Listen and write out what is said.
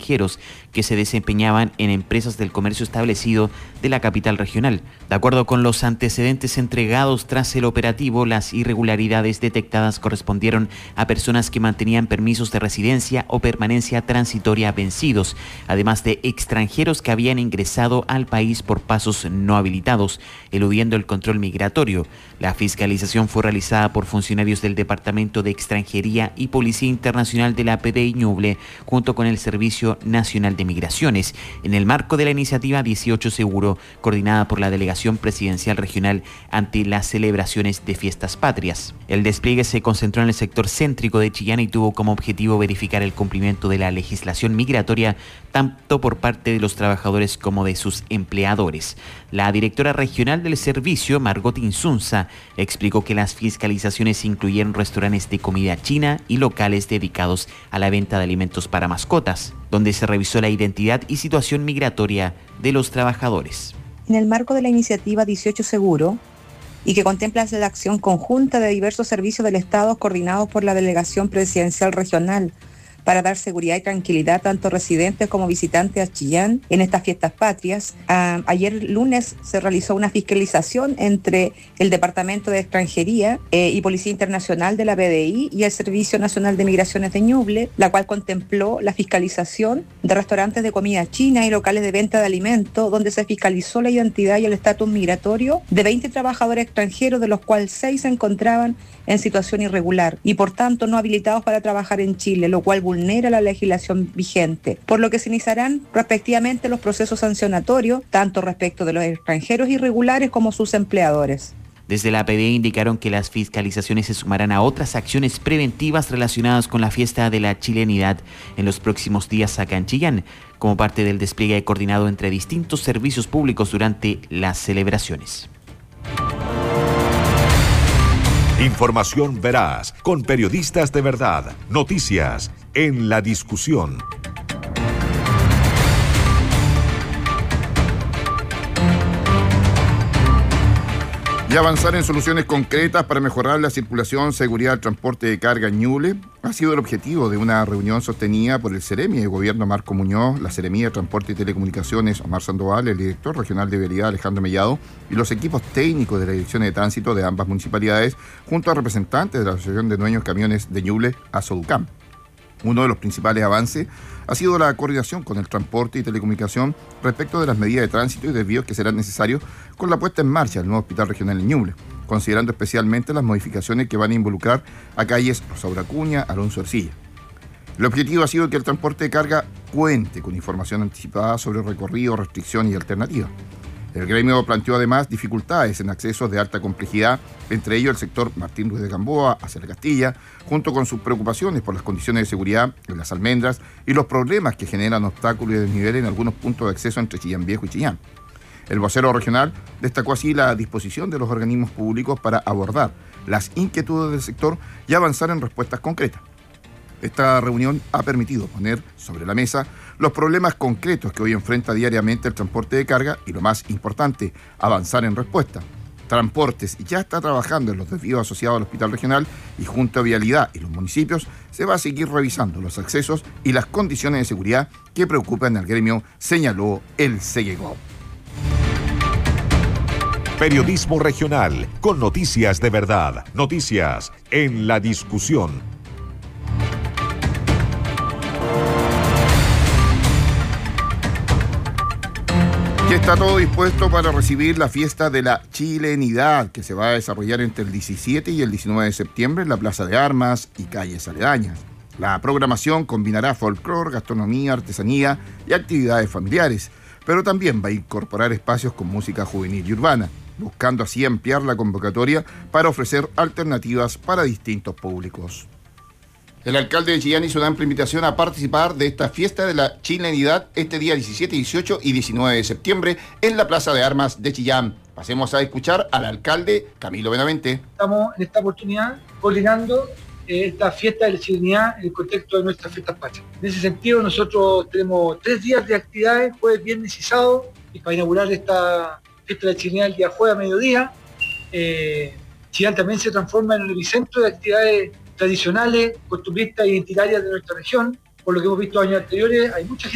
extranjeros que se desempeñaban en empresas del comercio establecido de la capital regional. De acuerdo con los antecedentes entregados tras el operativo, las irregularidades detectadas correspondieron a personas que mantenían permisos de residencia o permanencia transitoria vencidos, además de extranjeros que habían ingresado al país por pasos no habilitados, eludiendo el control migratorio. La fiscalización fue realizada por funcionarios del Departamento de Extranjería y Policía Internacional de la PDI Ñuble, junto con el Servicio Nacional de Migraciones, en el marco de la iniciativa 18 Seguro, coordinada por la Delegación Presidencial Regional ante las celebraciones de fiestas patrias. El despliegue se concentró en el sector céntrico de Chillán y tuvo como objetivo verificar el cumplimiento de la legislación migratoria tanto por parte de los trabajadores como de sus empleadores. La directora regional del servicio, Margot Insunza, explicó que las fiscalizaciones incluyeron restaurantes de comida china y locales dedicados a la venta de alimentos para mascotas, donde se revisó la identidad y situación migratoria de los trabajadores. En el marco de la iniciativa 18 Seguro, y que contempla la acción conjunta de diversos servicios del Estado coordinados por la Delegación Presidencial Regional, para dar seguridad y tranquilidad tanto a residentes como visitantes a Chillán en estas fiestas patrias. Ayer lunes se realizó una fiscalización entre el Departamento de Extranjería y Policía Internacional de la PDI y el Servicio Nacional de Migraciones de Ñuble, la cual contempló la fiscalización de restaurantes de comida china y locales de venta de alimentos, donde se fiscalizó la identidad y el estatus migratorio de 20 trabajadores extranjeros, de los cuales 6 se encontraban en situación irregular y por tanto no habilitados para trabajar en Chile, lo cual vulnera la legislación vigente, por lo que se iniciarán respectivamente los procesos sancionatorios, tanto respecto de los extranjeros irregulares como sus empleadores. Desde la PDI indicaron que las fiscalizaciones se sumarán a otras acciones preventivas relacionadas con la fiesta de la chilenidad en los próximos días acá en Chillán, como parte del despliegue coordinado entre distintos servicios públicos durante las celebraciones. Información veraz, con periodistas de verdad. Noticias en la discusión. Y avanzar en soluciones concretas para mejorar la circulación, seguridad del transporte de carga en Ñuble ha sido el objetivo de una reunión sostenida por el Seremi de Gobierno Marco Muñoz, la Seremía de Transporte y Telecomunicaciones Omar Sandoval, el director regional de Vialidad Alejandro Mellado y los equipos técnicos de la Dirección de Tránsito de ambas municipalidades, junto a representantes de la Asociación de Dueños de Camiones de Ñuble, ASODUCAM. Uno de los principales avances ha sido la coordinación con el transporte y telecomunicación respecto de las medidas de tránsito y desvíos que serán necesarios con la puesta en marcha del nuevo hospital regional en Ñuble, considerando especialmente las modificaciones que van a involucrar a calles Rosaura Acuña, Alonso Ercilla. El objetivo ha sido que el transporte de carga cuente con información anticipada sobre recorrido, restricción y alternativas. El gremio planteó además dificultades en accesos de alta complejidad, entre ellos el sector Martín Ruiz de Gamboa hacia la Castilla, junto con sus preocupaciones por las condiciones de seguridad en las almendras y los problemas que generan obstáculos y desniveles en algunos puntos de acceso entre Chillán Viejo y Chillán. El vocero regional destacó así la disposición de los organismos públicos para abordar las inquietudes del sector y avanzar en respuestas concretas. Esta reunión ha permitido poner sobre la mesa los problemas concretos que hoy enfrenta diariamente el transporte de carga y, lo más importante, avanzar en respuesta. Transportes ya está trabajando en los desvíos asociados al hospital regional y junto a Vialidad y los municipios se va a seguir revisando los accesos y las condiciones de seguridad que preocupan al gremio, señaló el CEGEGO. Periodismo regional, con noticias de verdad. Noticias en la discusión. Ya está todo dispuesto para recibir la fiesta de la chilenidad que se va a desarrollar entre el 17 y el 19 de septiembre en la Plaza de Armas y calles aledañas. La programación combinará folclore, gastronomía, artesanía y actividades familiares, pero también va a incorporar espacios con música juvenil y urbana, buscando así ampliar la convocatoria para ofrecer alternativas para distintos públicos. El alcalde de Chillán hizo una amplia invitación a participar de esta fiesta de la chilenidad este día 17, 18 y 19 de septiembre en la Plaza de Armas de Chillán. Pasemos a escuchar al alcalde Camilo Benavente. Estamos en esta oportunidad coordinando esta fiesta de la chilenidad en el contexto de nuestras fiestas patrias. En ese sentido, nosotros tenemos 3 días de actividades, jueves, viernes y sábado, y para inaugurar esta fiesta de la chilenidad el día jueves a mediodía. Chillán también se transforma en el epicentro de actividades tradicionales, costumbristas e identitarias de nuestra región. Por lo que hemos visto años anteriores, hay mucha gente